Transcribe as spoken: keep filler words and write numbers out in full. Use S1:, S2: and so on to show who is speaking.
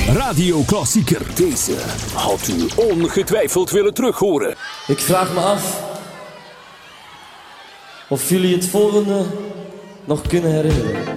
S1: radioklassieker. Deze had u ongetwijfeld willen terughoren.
S2: Ik vraag me af of jullie het volgende nog kunnen herinneren.